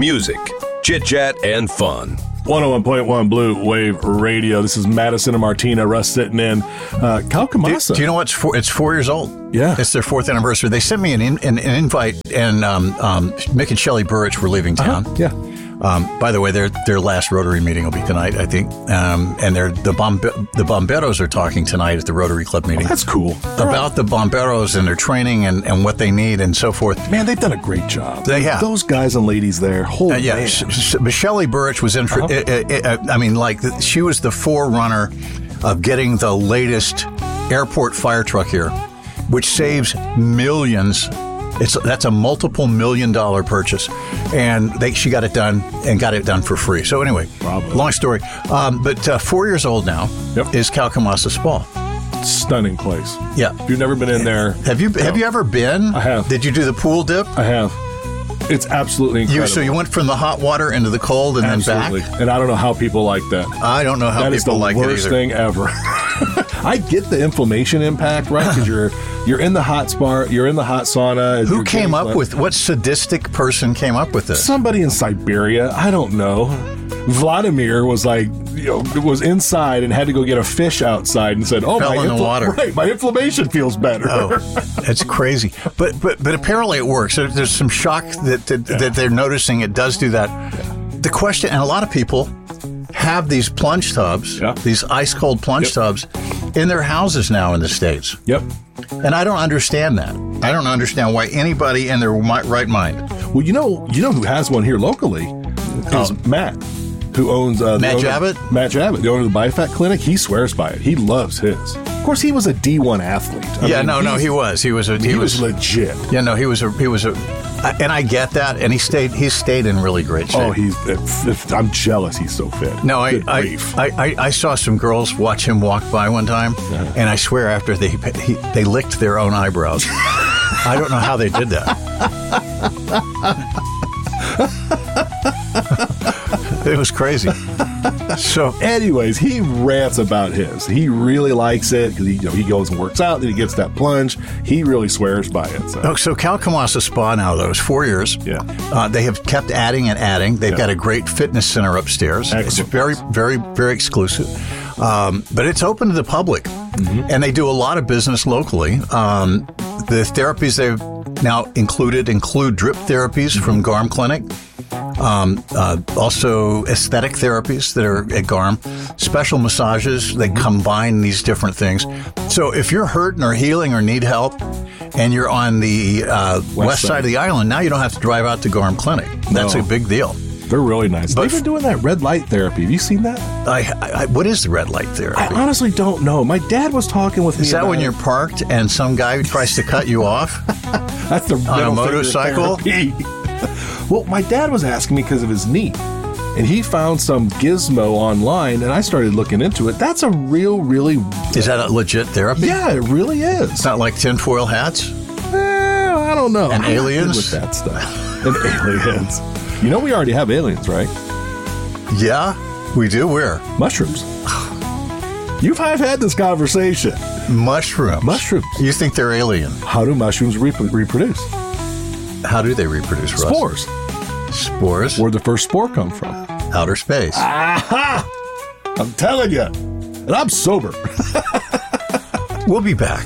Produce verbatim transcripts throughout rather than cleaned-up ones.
Music, chit-chat, and fun. one oh one point one Blue Wave Radio. This is Madison and Martina. Russ sitting in. Uh, Calcamassa. Do, do you know what's four, it's four years old? Yeah. It's their fourth anniversary. They sent me an, in, an, an invite, and um, um, Mick and Shelley Burrich were leaving town. Uh-huh. Yeah. Um, by the way, their their last Rotary meeting will be tonight, I think. Um, and they're, the Bomb, the Bomberos are talking tonight at the Rotary Club meeting. Oh, that's cool. About the Bomberos and their training and, and what they need and so forth. Man, they've done a great job. They have. Those guys and ladies there. Holy uh, yeah, man. Sh- Sh- Shelley Burrich was in. Uh-huh. Uh, uh, uh, I mean, like the, she was the forerunner of getting the latest airport fire truck here, which saves millions. It's that's a multiple million dollar purchase, and they she got it done and got it done for free. So anyway, Bravo. Long story, um, but uh, four years old now Yep. is Calcamassa Spa. Stunning place. Yeah, If you've never been in there, have you have you ever been? I have. Did you do the pool dip? I have. It's absolutely incredible. You so you went from the hot water into the cold and Absolutely. then back. And I don't know how people like that. I don't know how That people is the like worst it either. thing ever. I get the inflammation impact, right? Because you're you're in the hot spa, you're in the hot sauna. Who you're came getting up wet. with what sadistic person came up with this? Somebody in Siberia. I don't know. Vladimir was like, you know, was inside and had to go get a fish outside and said, "Oh, Fell my in the water. Right, my inflammation feels better." Oh, it's crazy. But but but apparently it works. There, there's some shock that that, Yeah. that they're noticing it does do that. The question, and a lot of people have these plunge tubs, Yeah. these ice cold plunge Yep. tubs, in their houses now in the States. Yep. And I don't understand that. I don't understand why anybody in their mi- right mind. Well, you know, you know who has one here locally is Oh. Matt, who owns uh, the Matt owner- Javit? Matt Javit, the owner of the BioFat Clinic. He swears by it. He loves his. Of course, he was a D one athlete. I yeah, mean, no, no, he's- he was. He was a. He, was, legit. Yeah, no, he was a. He was a. And I get that, and he stayed. He stayed in really great shape. Oh, he's. If, if, I'm jealous. He's so fit. No, I Good I, grief. I, I I saw some girls watch him walk by one time, Uh-huh. and I swear after they he, they licked their own eyebrows. I don't know how they did that. It was crazy. So Anyways, he rants about his. He really likes it because he, you know, he goes and works out, then he gets that plunge. He really swears by it. So. Oh, so Calcamassa Spa now, though, is four years. Yeah. Uh, they have kept adding and adding. They've Yeah. got a great fitness center upstairs. Excellent. It's very, very, very exclusive. Um, but it's open to the public. Mm-hmm. And they do a lot of business locally. Um, the therapies they've now included include drip therapies from Garm Clinic. Um, uh, also aesthetic therapies that are at Garm, special massages. They combine these different things. So if you're hurting or healing or need help, and you're on the uh, west, side. side of the island, now you don't have to drive out to Garm Clinic. That's No. a big deal. They're really nice. But- They've been doing that red light therapy. Have you seen that? I, I, what is the red light therapy? I honestly don't know. My dad was talking with me. is that about when it. you're parked and some guy tries to cut you off? That's the on a middle finger motorcycle? therapy. Well, my dad was asking me because of his knee, and he found some gizmo online, and I started looking into it. That's a real, really, Is that a legit therapy? yeah, it really is. It's not like tinfoil hats? Eh, I don't know. And I'm not good aliens? with that stuff. And aliens. You know, we already have aliens, right? Yeah, we do. Where? Mushrooms. You've I've had this conversation. Mushrooms. Mushrooms. You think they're alien? How do mushrooms rep- reproduce? How do they reproduce, Russ? Spores. Spores? Where'd the first spore come from? Outer space. Aha! I'm telling you. And I'm sober. We'll be back.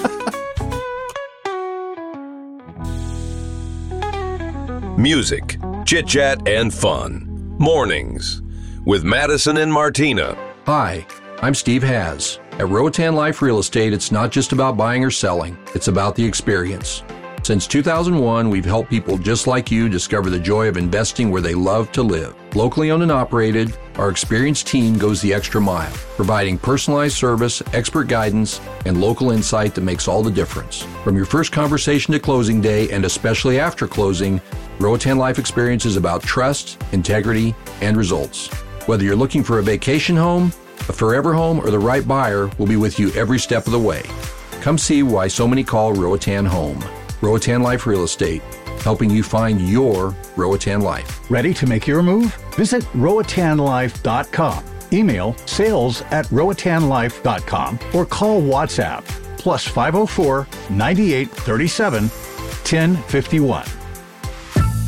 Music, chit-chat, and fun. Mornings with Madison and Martina. Hi, I'm Steve Haz. At Roatan Life Real Estate, it's not just about buying or selling, it's about the experience. Since two thousand one, we've helped people just like you discover the joy of investing where they love to live. Locally owned and operated, our experienced team goes the extra mile, providing personalized service, expert guidance, and local insight that makes all the difference. From your first conversation to closing day, and especially after closing, Roatan Life Experience is about trust, integrity, and results. Whether you're looking for a vacation home, a forever home, or the right buyer, we'll be with you every step of the way. Come see why so many call Roatan home. Roatan Life Real Estate, helping you find your Roatan life. Ready to make your move? Visit Roatan Life dot com. Email sales at Roatan Life dot com or call WhatsApp plus five oh four, nine eight three seven, one oh five one.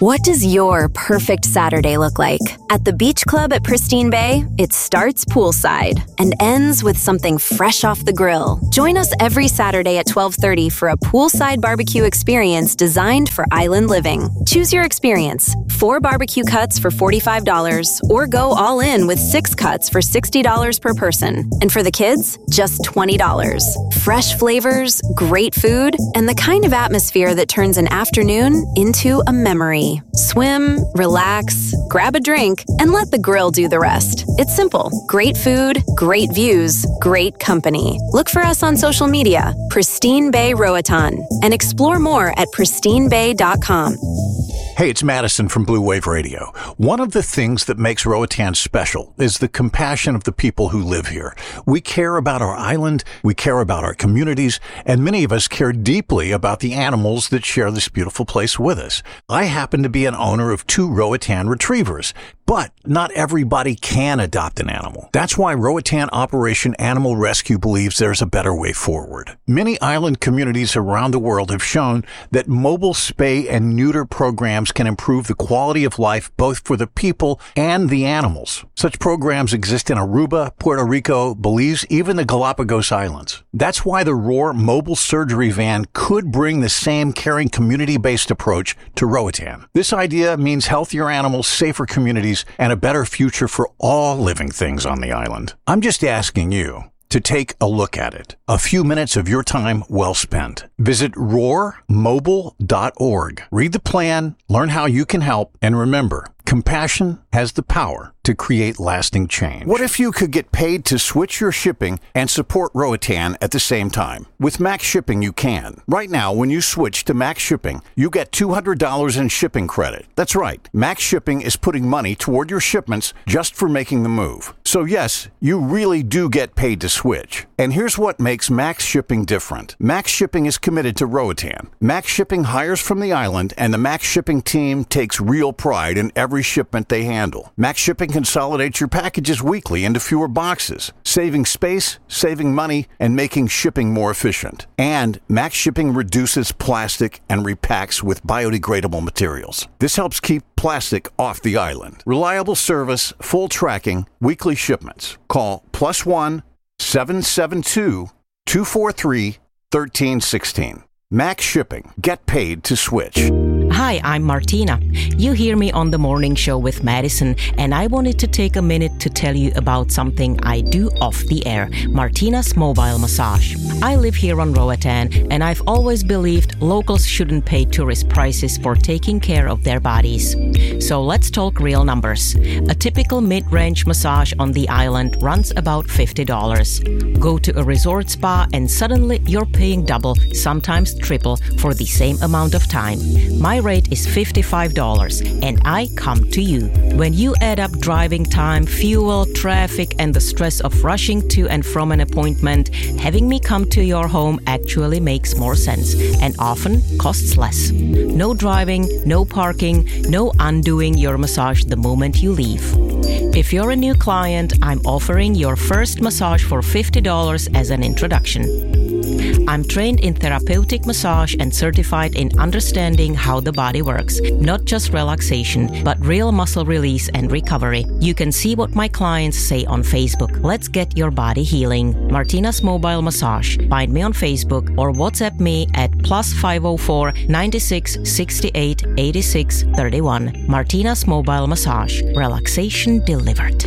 What does your perfect Saturday look like? At the Beach Club at Pristine Bay, it starts poolside and ends with something fresh off the grill. Join us every Saturday at twelve thirty for a poolside barbecue experience designed for island living. Choose your experience. Four barbecue cuts for forty-five dollars or go all in with six cuts for sixty dollars per person. And for the kids, just twenty dollars. Fresh flavors, great food, and the kind of atmosphere that turns an afternoon into a memory. Swim, relax, grab a drink, and let the grill do the rest. It's simple. Great food, great views, great company. Look for us on social media, Pristine Bay Roatan, and explore more at pristine bay dot com. Hey, it's Madison from Blue Wave Radio. One of the things that makes Roatan special is the compassion of the people who live here. We care about our island, we care about our communities, and many of us care deeply about the animals that share this beautiful place with us. I happen to be an owner of two Roatan retrievers, but not everybody can adopt an animal. That's why Roatan Operation Animal Rescue believes there's a better way forward. Many island communities around the world have shown that mobile spay and neuter programs can improve the quality of life both for the people and the animals. Such programs exist in Aruba, Puerto Rico, Belize, even the Galapagos Islands. That's why the Roar mobile surgery van could bring the same caring community-based approach to Roatan. This idea means healthier animals, safer communities, and a better future for all living things on the island. I'm just asking you to take a look at it. A few minutes of your time well spent. Visit roar mobile dot org. Read the plan, learn how you can help, and remember, compassion has the power to create lasting change. What if you could get paid to switch your shipping and support Roatan at the same time? With Max Shipping, you can. Right now, when you switch to Max Shipping, you get two hundred dollars in shipping credit. That's right. Max Shipping is putting money toward your shipments just for making the move. So yes, you really do get paid to switch. And here's what makes Max Shipping different. Max Shipping is committed to Roatan. Max Shipping hires from the island, and the Max Shipping team takes real pride in every shipment they handle. Max Shipping consolidates your packages weekly into fewer boxes, saving space, saving money, and making shipping more efficient. And Max Shipping reduces plastic and repacks with biodegradable materials. This helps keep plastic off the island. Reliable service, full tracking, weekly shipments. Call plus one seven seven two, two four three, one three one six. Max Shipping. Get paid to switch. Hi, I'm Martina. You hear me on the morning show with Madison, and I wanted to take a minute to tell you about something I do off the air, Martina's Mobile Massage. I live here on Roatan, and I've always believed locals shouldn't pay tourist prices for taking care of their bodies. So let's talk real numbers. A typical mid-range massage on the island runs about fifty dollars. Go to a resort spa and suddenly you're paying double, sometimes triple, for the same amount of time. My rate is fifty-five dollars, and I come to you. When you add up driving time, fuel, traffic, and the stress of rushing to and from an appointment, having me come to your home actually makes more sense and often costs less. No driving, no parking, no undoing your massage the moment you leave. If you're a new client, I'm offering your first massage for fifty dollars as an introduction. I'm trained in therapeutic massage and certified in understanding how the body works, not just relaxation, but real muscle release and recovery. You can see what my clients say on Facebook. Let's get your body healing. Martina's Mobile Massage. Find me on Facebook or WhatsApp me at plus five oh four, nine six, six eight, eight six, three one. Martina's Mobile Massage. Relaxation delivered.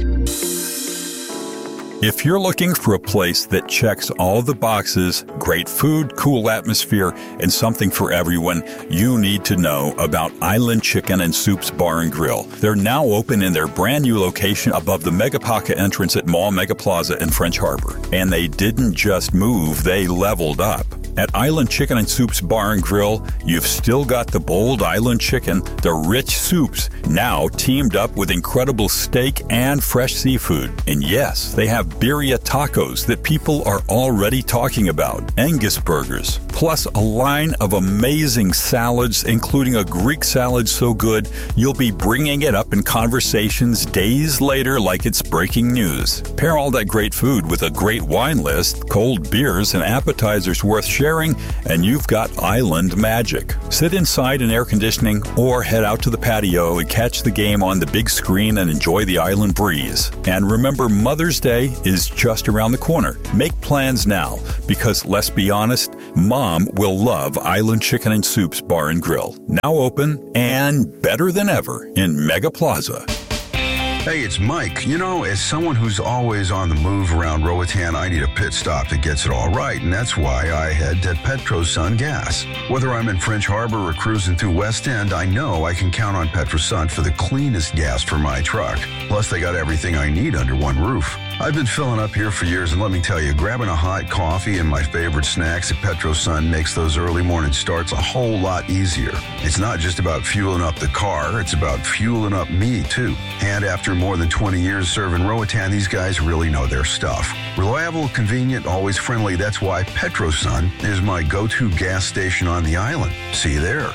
If you're looking for a place that checks all the boxes, great food, cool atmosphere, and something for everyone, you need to know about Island Chicken and Soups Bar and Grill. They're now open in their brand new location above the Megapaca entrance at Mall Mega Plaza in French Harbor. And they didn't just move, they leveled up. At Island Chicken and Soups Bar and Grill, you've still got the bold island chicken, the rich soups, now teamed up with incredible steak and fresh seafood. And yes, they have birria tacos that people are already talking about, Angus burgers, plus a line of amazing salads, including a Greek salad so good you'll be bringing it up in conversations days later like it's breaking news. Pair all that great food with a great wine list, cold beers, and appetizers worth sharing, and you've got island magic. Sit inside in air conditioning or head out to the patio and catch the game on the big screen and enjoy the island breeze. And remember, Mother's Day is just around the corner. Make plans now, because let's be honest, Mom will love Island Chicken and Soups Bar and Grill. Now open and better than ever in Mega Plaza. Hey, it's Mike. You know, as someone who's always on the move around Roatan, I need a pit stop that gets it all right, and that's why I head to Petrosun Gas. Whether I'm in French Harbor or cruising through West End, I know I can count on Petrosun for the cleanest gas for my truck. Plus, they got everything I need under one roof. I've been filling up here for years, and let me tell you, grabbing a hot coffee and my favorite snacks at Petrosun makes those early morning starts a whole lot easier. It's not just about fueling up the car, it's about fueling up me, too. And after more than twenty years serving Roatan, these guys really know their stuff. Reliable, convenient, always friendly. That's why Petrosun is my go-to gas station on the island. See you there.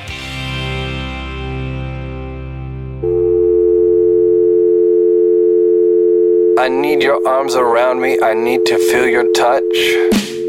I need your arms around me. I need to feel your touch.